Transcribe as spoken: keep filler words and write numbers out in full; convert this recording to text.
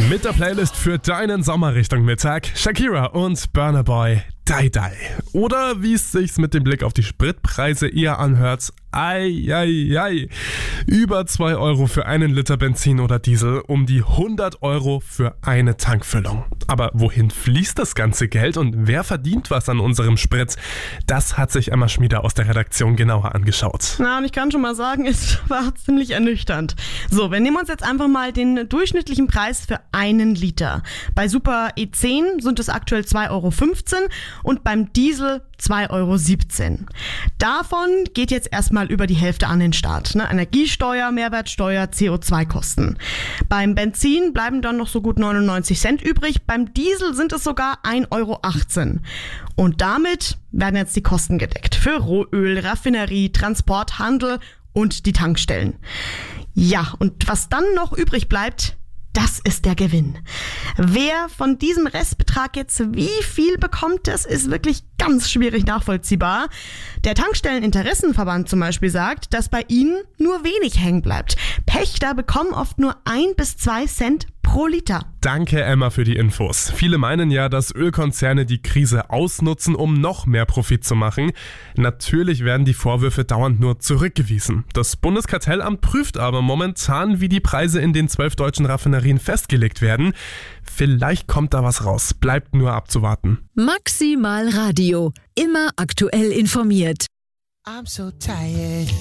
Mit der Playlist für deinen Sommer Richtung Mittag Shakira und Burna Boy Die Die. Oder wie es sich mit dem Blick auf die Spritpreise eher anhört, ei, ei, ei. Über zwei Euro für einen Liter Benzin oder Diesel, um die hundert Euro für eine Tankfüllung. Aber wohin fließt das ganze Geld und wer verdient was an unserem Sprit? Das hat sich Emma Schmieder aus der Redaktion genauer angeschaut. Na, und ich kann schon mal sagen, es war ziemlich ernüchternd. So, wir nehmen uns jetzt einfach mal den durchschnittlichen Preis für einen Liter. Bei Super E zehn sind es aktuell zwei Euro fünfzehn und beim Diesel zwei Euro siebzehn. Davon geht jetzt erstmal über die Hälfte an den Staat. Ne? Energiesteuer, Mehrwertsteuer, C O zwei Kosten. Beim Benzin bleiben dann noch so gut neunundneunzig Cent übrig. Beim Diesel sind es sogar ein Euro achtzehn. Und damit werden jetzt die Kosten gedeckt. Für Rohöl, Raffinerie, Transport, Handel und die Tankstellen. Ja, und was dann noch übrig bleibt, das ist der Gewinn. Wer von diesem Restbetrag jetzt wie viel bekommt, das ist wirklich ganz schwierig nachvollziehbar. Der Tankstelleninteressenverband zum Beispiel sagt, dass bei ihnen nur wenig hängen bleibt. Pächter bekommen oft nur ein bis zwei Cent pro Liter. Danke, Emma, für die Infos. Viele meinen ja, dass Ölkonzerne die Krise ausnutzen, um noch mehr Profit zu machen. Natürlich werden die Vorwürfe dauernd nur zurückgewiesen. Das Bundeskartellamt prüft aber momentan, wie die Preise in den zwölf deutschen Raffinerien festgelegt werden. Vielleicht kommt da was raus. Bleibt nur abzuwarten. Maximal Radio. Immer aktuell informiert. I'm so tired.